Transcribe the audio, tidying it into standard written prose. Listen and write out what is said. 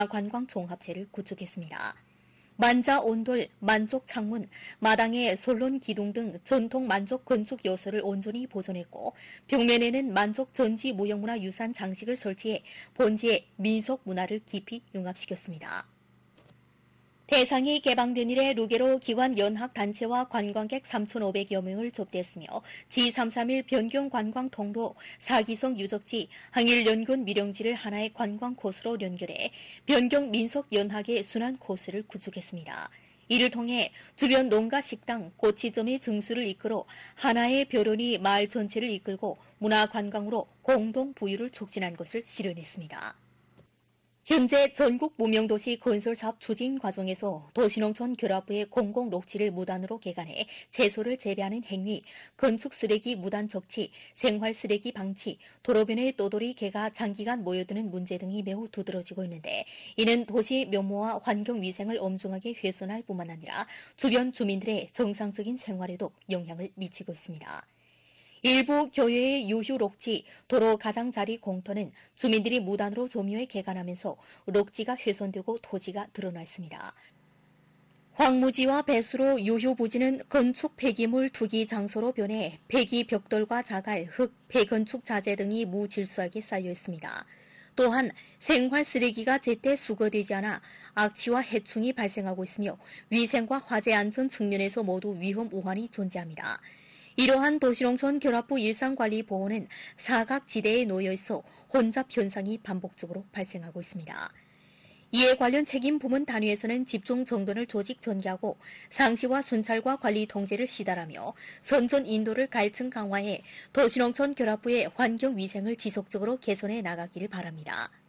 관광 종합체를 구축했습니다. 만자 온돌, 만족 창문, 마당에 솔론 기둥 등 전통 만족 건축 요소를 온전히 보존했고 벽면에는 만족 전지 무형문화 유산 장식을 설치해 본지의 민속 문화를 깊이 융합시켰습니다. 대상이 개방된 이래 루게로 기관 연합 단체와 관광객 3,500여 명을 접대했으며 지331 변경 관광 통로, 사기성 유적지, 항일 연근 미령지를 하나의 관광 코스로 연결해 변경 민속 연합의 순환 코스를 구축했습니다. 이를 통해 주변 농가 식당, 고치점의 증수를 이끌어 하나의 벼론이 마을 전체를 이끌고 문화 관광으로 공동 부유를 촉진한 것을 실현했습니다. 현재 전국 무명도시 건설사업 추진 과정에서 도시농촌결합부의 공공녹지를 무단으로 개간해 채소를 재배하는 행위, 건축쓰레기 무단 적치, 생활쓰레기 방치, 도로변의 떠돌이 개가 장기간 모여드는 문제 등이 매우 두드러지고 있는데 이는 도시 면모와 환경위생을 엄중하게 훼손할 뿐만 아니라 주변 주민들의 정상적인 생활에도 영향을 미치고 있습니다. 일부 교외의 유휴 록지, 도로 가장자리 공터는 주민들이 무단으로 점유해 개간하면서 록지가 훼손되고 토지가 드러나 있습니다. 황무지와 배수로 유휴 부지는 건축 폐기물 투기 장소로 변해 폐기 벽돌과 자갈, 흙, 폐건축 자재 등이 무질서하게 쌓여 있습니다. 또한 생활 쓰레기가 제때 수거되지 않아 악취와 해충이 발생하고 있으며 위생과 화재 안전 측면에서 모두 위험 우환이 존재합니다. 이러한 도시농촌 결합부 일상관리보호는 사각지대에 놓여 있어 혼잡 현상이 반복적으로 발생하고 있습니다. 이에 관련 책임 부문 단위에서는 집중 정돈을 조직 전개하고 상시와 순찰과 관리 통제를 시달하며 선전 인도를 갈층 강화해 도시농촌 결합부의 환경위생을 지속적으로 개선해 나가기를 바랍니다.